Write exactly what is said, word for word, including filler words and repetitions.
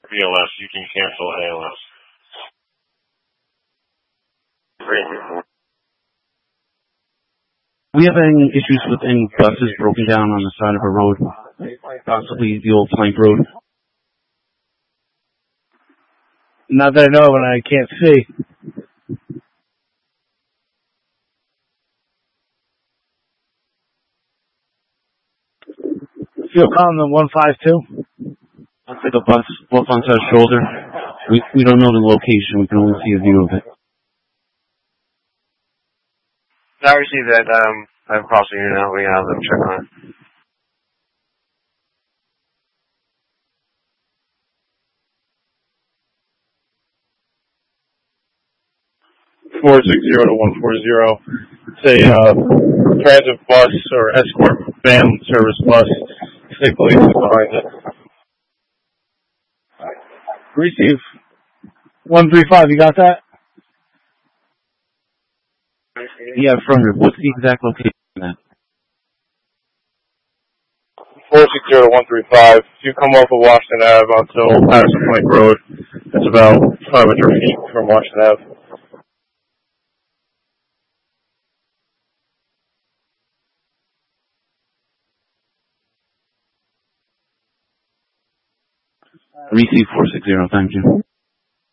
B L S, you can cancel A L S. We have any issues with any buses broken down on the side of a road, possibly the old Plank Road? Not that I know of, and I can't see. If you'll call them one five two. Looks like a bus both onto our shoulder. We we don't know the location. We can only see a view of it. I received that. Um, I'm crossing here now. We can have them check on it. four six zero to one four zero. It's a uh, transit bus or escort van service bus. State police behind it. Receive. one three five, you got that? Yeah, affirmative. What's the exact location of that? four six zero to one three five. If you come off of Washington Avenue until Patterson Plank Road, it's about five hundred feet from Washington Avenue. Receive four six zero, thank you.